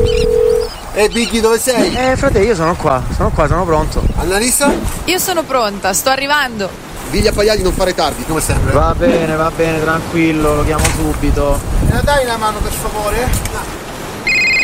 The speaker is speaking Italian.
Biggie, dove sei? Frate, io sono qua, sono pronto. Annalisa? Io sono pronta, sto arrivando. Digli a Pagliari non fare tardi, come sempre. Va bene, tranquillo, lo chiamo subito. Dai una mano per favore.